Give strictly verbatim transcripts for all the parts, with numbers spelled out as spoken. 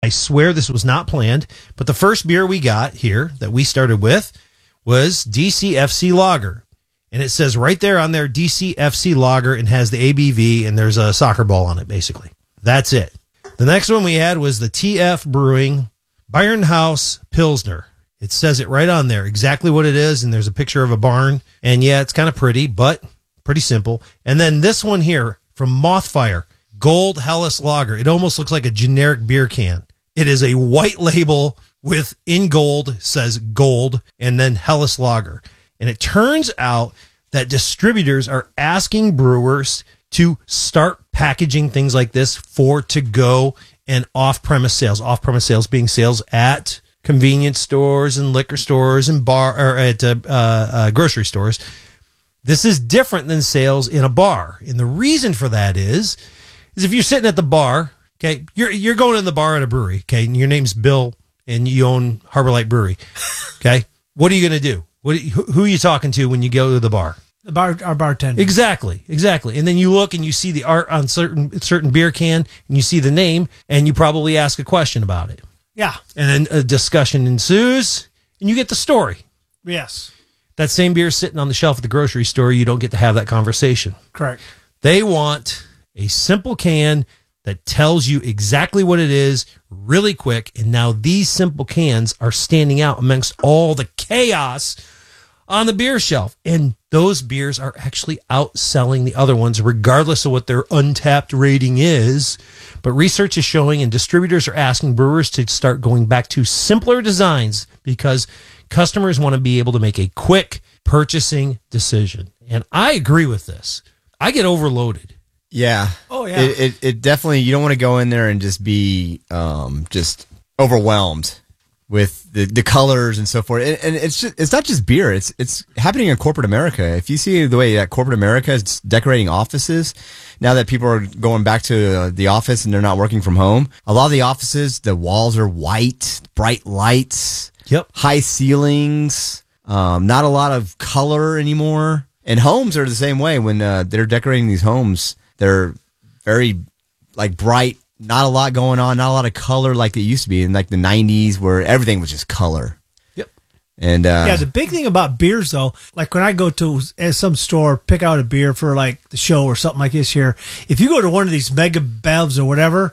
swear this was not planned, but the first beer we got here that we started with was D C F C Lager. And it says right there on there, D C F C Lager, and has the A B V, and there's a soccer ball on it, basically. That's it. The next one we had was the T F Brewing Bayernhaus Pilsner. It says it right on there, exactly what it is, and there's a picture of a barn. And yeah, it's kind of pretty, but pretty simple. And then this one here from Mothfire, Gold Helles Lager. It almost looks like a generic beer can. It is a white label with, in gold, says gold, and then Helles Lager. And it turns out that distributors are asking brewers to start packaging things like this for to-go and off-premise sales. Off-premise sales being sales at convenience stores and liquor stores and bar or at uh, uh, grocery stores. This is different than sales in a bar. And the reason for that is, is if you're sitting at the bar, okay, you're you're going in the bar at a brewery, okay, and your name's Bill and you own Harbor Light Brewery, okay, what are you going to do? What do you, who are you talking to when you go to the bar? The bar, our bartender. Exactly, exactly. And then you look and you see the art on certain certain beer can, and you see the name, and you probably ask a question about it. Yeah. And then a discussion ensues, and you get the story. Yes. That same beer sitting on the shelf at the grocery store, you don't get to have that conversation. Correct. They want a simple can that tells you exactly what it is really quick. And now these simple cans are standing out amongst all the chaos on the beer shelf. And those beers are actually outselling the other ones, regardless of what their untapped rating is. But research is showing, and distributors are asking brewers to start going back to simpler designs because customers want to be able to make a quick purchasing decision. And I agree with this. I get overloaded. Yeah. Oh, yeah. It, it, it definitely, you don't want to go in there and just be um, just overwhelmed with the, the colors and so forth. And, and it's just, it's not just beer. It's it's happening in corporate America. If you see the way that corporate America is decorating offices, now that people are going back to uh, the office and they're not working from home, a lot of the offices, the walls are white, bright lights, yep, high ceilings, um, not a lot of color anymore. And homes are the same way. When uh, they're decorating these homes, they're very like bright, not a lot going on, not a lot of color like it used to be in like the nineties where everything was just color. Yep. And uh, yeah, the big thing about beers though, like when I go to uh, some store, pick out a beer for like the show or something like this here, if you go to one of these mega bevs or whatever,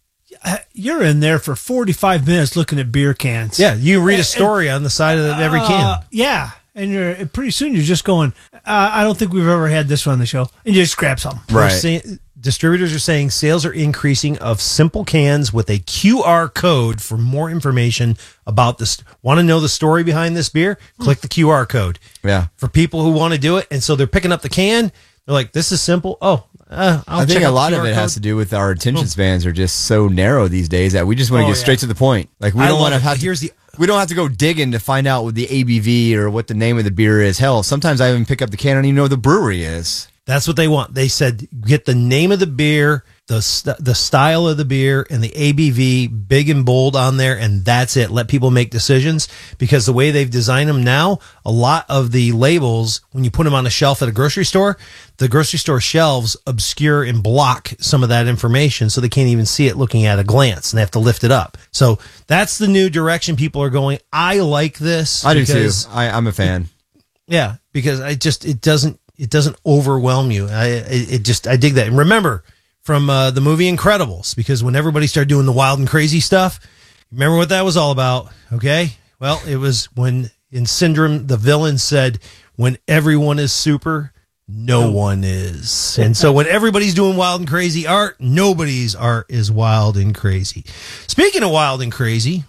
you're in there for forty-five minutes looking at beer cans. Yeah, you read a story and, on the side of every can. Uh, yeah. And you're pretty soon you're just going, uh, I don't think we've ever had this one on the show. And you just grab something. Right. Saying, distributors are saying sales are increasing of simple cans with a Q R code for more information about this. Want to know the story behind this beer? Click the Q R code. Yeah. For people who want to do it. And so they're picking up the can. They're like, this is simple. Oh, uh, I'll I think check a lot of it code. has to do with our attention spans are just so narrow these days that we just want to Oh, get yeah. straight to the point. Like we I don't love want to it. have to, Here's the we don't have to go digging to find out what the A B V or what the name of the beer is. Hell, sometimes I even pick up the can and I don't even know what the brewery is. That's what they want. They said get the name of the beer, the st- the style of the beer, and the A B V big and bold on there, and that's it. Let people make decisions because the way they've designed them now, a lot of the labels, when you put them on a shelf at a grocery store, the grocery store shelves obscure and block some of that information so they can't even see it looking at a glance, and they have to lift it up. So that's the new direction people are going. I like this. I do too. because- I, I'm a fan. Yeah, because I just it doesn't it doesn't overwhelm you. I it, it just I dig that. And remember from uh, the movie Incredibles, because when everybody started doing the wild and crazy stuff, remember what that was all about? Okay, well, it was when in Syndrome the villain said, "When everyone is super, no one is." And so when everybody's doing wild and crazy art, nobody's art is wild and crazy. Speaking of wild and crazy.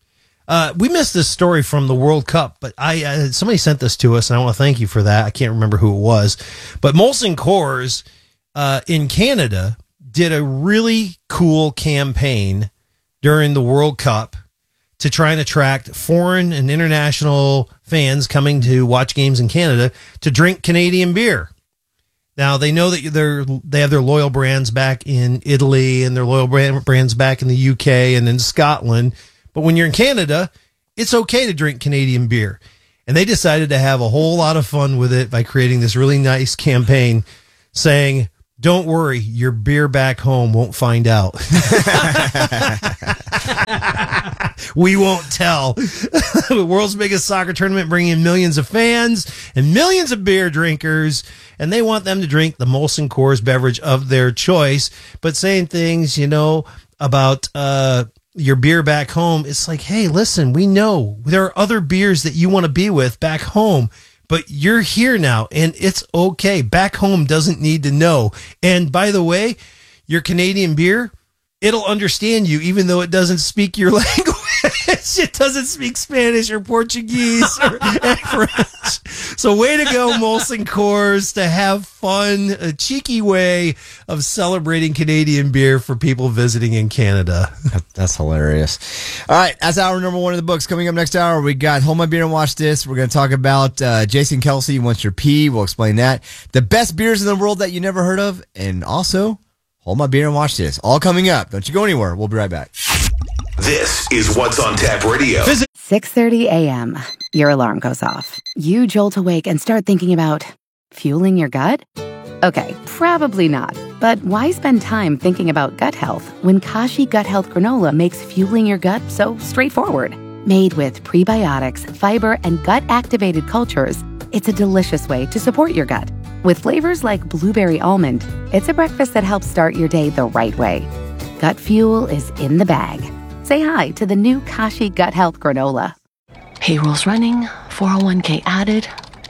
Uh, we missed this story from the World Cup, but I uh, somebody sent this to us, and I want to thank you for that. I can't remember who it was, but Molson Coors uh, in Canada did a really cool campaign during the World Cup to try and attract foreign and international fans coming to watch games in Canada to drink Canadian beer. Now, they know that they're they have their loyal brands back in Italy and their loyal brand, brands back in the U K and in Scotland. But when you're in Canada, it's okay to drink Canadian beer. And they decided to have a whole lot of fun with it by creating this really nice campaign saying, don't worry, your beer back home won't find out. We won't tell. The world's biggest soccer tournament bringing in millions of fans and millions of beer drinkers, and they want them to drink the Molson Coors beverage of their choice. But saying things, you know, about uh, your beer back home, it's like, hey, listen, we know there are other beers that you want to be with back home, but you're here now, and it's okay. Back home doesn't need to know. And by the way, your Canadian beer, it'll understand you even though it doesn't speak your language. It doesn't speak Spanish or Portuguese or French. So way to go, Molson Coors, to have fun, a cheeky way of celebrating Canadian beer for people visiting in Canada. That, that's hilarious. All right, that's hour number one of the books. Coming up next hour, we got Hold My Beer and Watch This. We're going to talk about uh, Jason Kelsey Wants Your Pee. We'll explain that. The best beers in the world that you never heard of. And also, Hold My Beer and Watch This. All coming up. Don't you go anywhere. We'll be right back. This is What's on Tap Radio. six thirty a.m. Your alarm goes off. You jolt awake and start thinking about fueling your gut? Okay, probably not. But why spend time thinking about gut health when Kashi Gut Health Granola makes fueling your gut so straightforward? Made with prebiotics, fiber, and gut-activated cultures, it's a delicious way to support your gut. With flavors like blueberry almond, it's a breakfast that helps start your day the right way. Gut fuel is in the bag. Say hi to the new Kashi Gut Health Granola. Payroll's running, four oh one k added.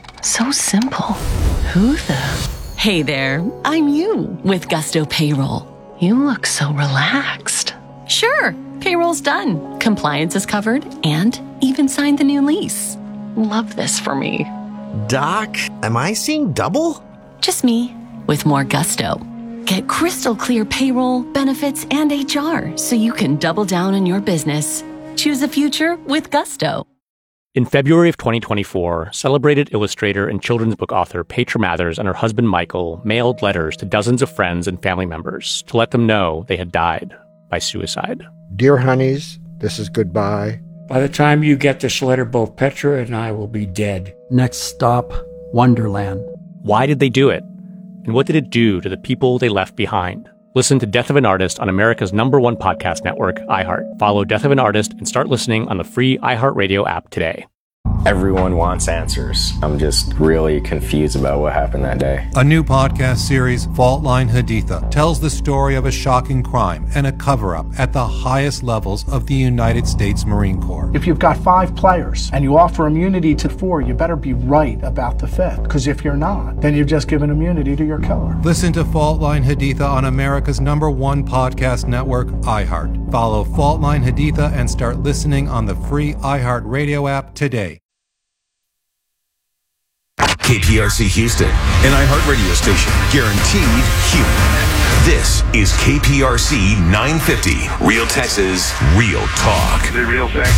So simple. Who the? Hey there, I'm you with Gusto Payroll. You look so relaxed. Sure, payroll's done. Compliance is covered and even signed the new lease. Love this for me. Doc, am I seeing double? Just me with more gusto. Get crystal clear payroll, benefits, and H R so you can double down on your business. Choose a future with Gusto. In February of twenty twenty-four, celebrated illustrator and children's book author Petra Mathers and her husband Michael mailed letters to dozens of friends and family members to let them know they had died by suicide. Dear honeys, this is goodbye. By the time you get this letter, both Petra and I will be dead. Next stop, Wonderland. Why did they do it? And what did it do to the people they left behind? Listen to Death of an Artist on America's number one podcast network, iHeart. Follow Death of an Artist and start listening on the free iHeartRadio app today. Everyone wants answers. I'm just really confused about what happened that day. A new podcast series, Fault Line Haditha, tells the story of a shocking crime and a cover-up at the highest levels of the United States Marine Corps. If you've got five players and you offer immunity to four, you better be right about the fifth. Because if you're not, then you've just given immunity to your killer. Listen to Fault Line Haditha on America's number one podcast network, iHeart. Follow Fault Line Haditha and start listening on the free iHeartRadio app today. K P R C Houston, an iHeart radio station, guaranteed human. This is K P R C nine fifty, Real Texas, Real Talk. The real thing.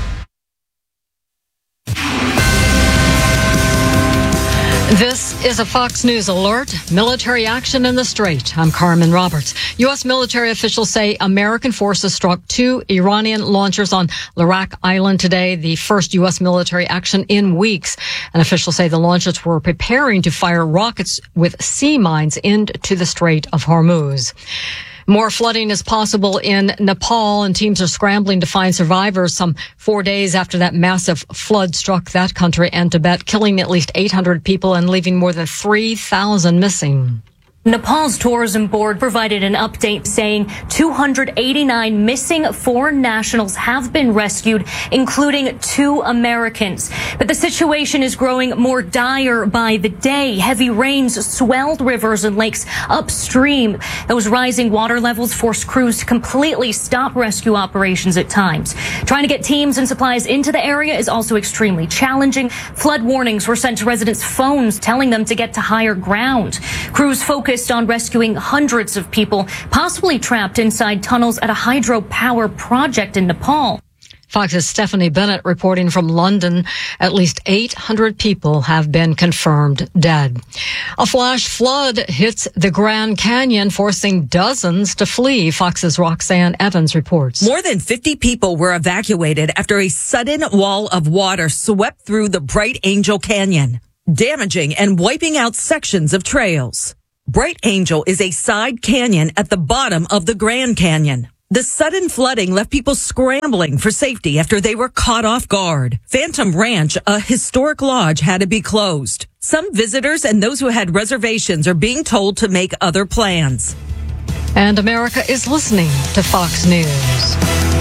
This is a Fox News alert. Military action in the Strait. I'm Carmen Roberts. U S military officials say American forces struck two Iranian launchers on Larak Island today, the first U S military action in weeks. And officials say the launchers were preparing to fire rockets with sea mines into the Strait of Hormuz. More flooding is possible in Nepal, and teams are scrambling to find survivors some four days after that massive flood struck that country and Tibet, killing at least eight hundred people and leaving more than three thousand missing. Nepal's tourism board provided an update saying two hundred eighty-nine missing foreign nationals have been rescued, including two Americans. But the situation is growing more dire by the day. Heavy rains swelled rivers and lakes upstream. Those rising water levels forced crews to completely stop rescue operations at times. Trying to get teams and supplies into the area is also extremely challenging. Flood warnings were sent to residents' phones, telling them to get to higher ground. Crews focused on rescuing hundreds of people, possibly trapped inside tunnels at a hydropower project in Nepal. Fox's Stephanie Bennett reporting from London. At least eight hundred people have been confirmed dead. A flash flood hits the Grand Canyon, forcing dozens to flee. Fox's Roxanne Evans reports. More than fifty people were evacuated after a sudden wall of water swept through the Bright Angel Canyon, damaging and wiping out sections of trails. Bright Angel is a side canyon at the bottom of the Grand Canyon. The sudden flooding left people scrambling for safety after they were caught off guard. Phantom Ranch, a historic lodge, had to be closed. Some visitors and those who had reservations are being told to make other plans. And America is listening to Fox News.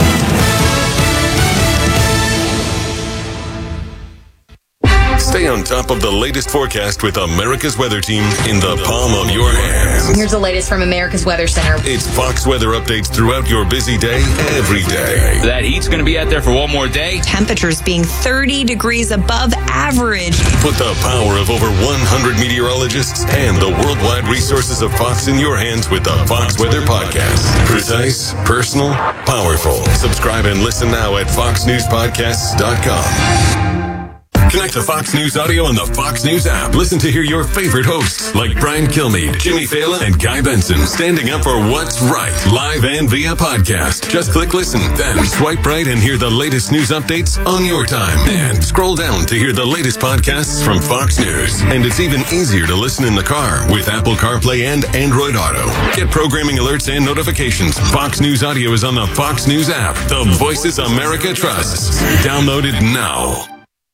Stay on top of the latest forecast with America's Weather Team in the palm of your hands. Here's the latest from America's Weather Center. It's Fox weather updates throughout your busy day, every day. That heat's going to be out there for one more day. Temperatures being thirty degrees above average. Put the power of over one hundred meteorologists and the worldwide resources of Fox in your hands with the Fox Weather Podcast. Precise, personal, powerful. Subscribe and listen now at fox news podcasts dot com. Connect to Fox News Audio on the Fox News app. Listen to hear your favorite hosts like Brian Kilmeade, Jimmy Fallon, and Guy Benson standing up for what's right, live and via podcast. Just click listen, then swipe right and hear the latest news updates on your time. And scroll down to hear the latest podcasts from Fox News. And it's even easier to listen in the car with Apple CarPlay and Android Auto. Get programming alerts and notifications. Fox News Audio is on the Fox News app. The voices America trusts. Download it now.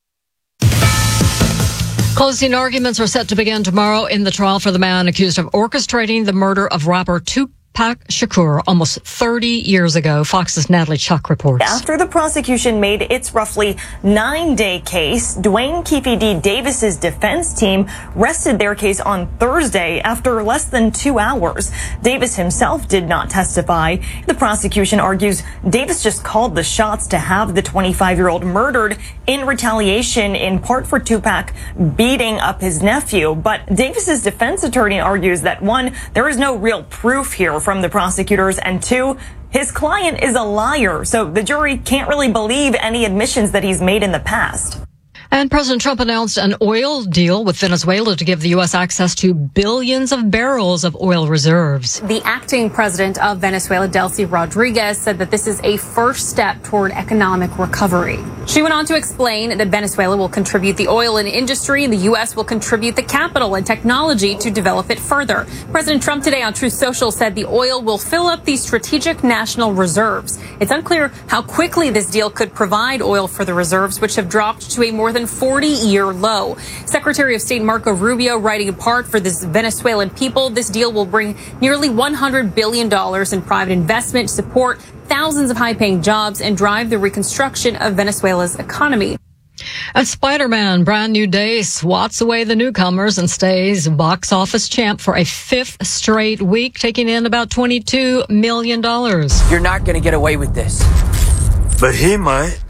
Closing arguments are set to begin tomorrow in the trial for the man accused of orchestrating the murder of rapper Tupac Shakur almost thirty years ago. Fox's Natalie Chuck reports. After the prosecution made its roughly nine-day case, Dwayne Keefe D. Davis's defense team rested their case on Thursday after less than two hours. Davis himself did not testify. The prosecution argues Davis just called the shots to have the twenty-five-year-old murdered in retaliation in part for Tupac beating up his nephew. But Davis's defense attorney argues that, one, there is no real proof here from the prosecutors, and two, his client is a liar, so the jury can't really believe any admissions that he's made in the past. And President Trump announced an oil deal with Venezuela to give the U S access to billions of barrels of oil reserves. The acting president of Venezuela, Delcy Rodriguez, said that this is a first step toward economic recovery. She went on to explain that Venezuela will contribute the oil and industry, and the U S will contribute the capital and technology to develop it further. President Trump today on Truth Social said the oil will fill up these strategic national reserves. It's unclear how quickly this deal could provide oil for the reserves, which have dropped to a more than forty-year low. Secretary of State Marco Rubio writing in part for this Venezuelan people, this deal will bring nearly one hundred billion dollars in private investment, support thousands of high-paying jobs, and drive the reconstruction of Venezuela's economy. And Spider-Man Brand New Day swats away the newcomers and stays box office champ for a fifth straight week, taking in about twenty-two million dollars. You're not going to get away with this. But he might.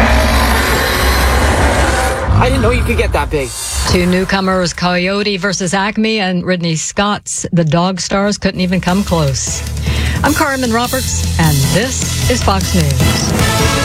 I didn't know you could get that big. Two newcomers, Coyote versus Acme, and Ridley Scott's The Dog Stars couldn't even come close. I'm Carmen Roberts, and this is Fox News.